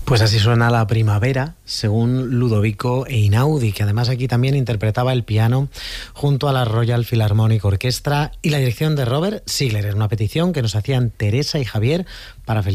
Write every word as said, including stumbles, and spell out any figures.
Pues así suena La primavera, según Ludovico Einaudi, que además aquí también interpretaba el piano junto a la Royal Philharmonic Orchestra, y la dirección de Robert Ziegler. Era una petición que nos hacían Teresa y Javier para felicitar